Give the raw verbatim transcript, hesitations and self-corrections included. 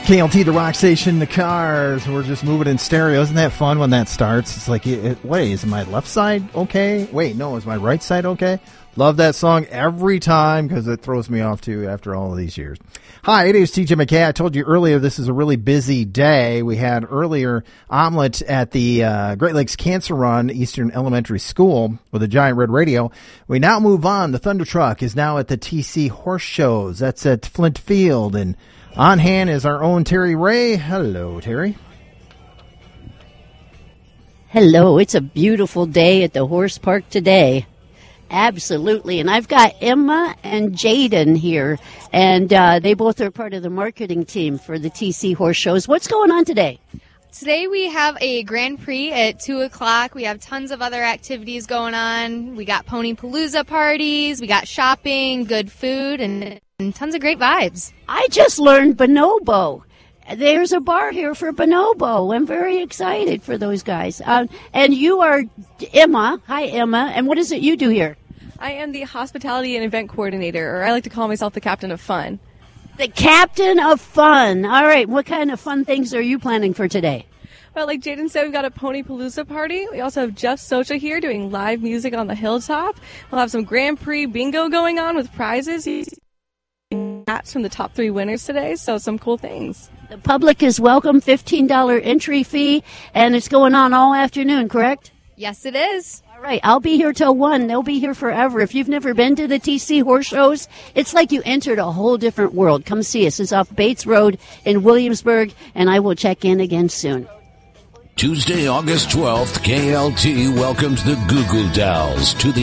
K L T, the rock station, the cars. We're just moving in stereo. Isn't that fun when that starts? It's like, it, it, wait, is my left side okay? Wait, no, is my right side okay? Love that song every time because it throws me off too after all of these years. Hi, it is T J McKay. I told you earlier this is a really busy day. We had earlier omelet at the uh, Great Lakes Cancer Run Eastern Elementary School with a giant red radio. We now move on. The Thunder Truck is now at the T C Horse Shows. That's at Flint Field. And on hand is our own Terry Ray. Hello, Terry. Hello. It's a beautiful day at the horse park today. Absolutely. And I've got Emma and Jaden here, and uh, they both are part of the marketing team for the T C Horse Shows. What's going on today? Today we have a Grand Prix at two o'clock. We have tons of other activities going on. We got Pony Palooza parties, we got shopping, good food, and, and tons of great vibes. I just learned bonobo. There's a bar here for bonobo. I'm very excited for those guys. Um, and you are Emma. Hi, Emma. And what is it you do here? I am the hospitality and event coordinator, or I like to call myself the captain of fun. The captain of fun. All right. What kind of fun things are you planning for today? Well, like Jaden said, we've got a Pony Palooza party. We also have Jeff Socha here doing live music on the hilltop. We'll have some Grand Prix bingo going on with prizes. He's hats from the top three winners today, so some cool things. The public is welcome, fifteen dollars entry fee, and it's going on all afternoon, correct? Yes, it is. All right, I'll be here till one. They'll be here forever. If you've never been to the T C Horse Shows, it's like you entered a whole different world. Come see us. It's off Bates Road in Williamsburg, and I will check in again soon. Tuesday, August twelfth, K L T welcomes the Goo Goo Dolls to the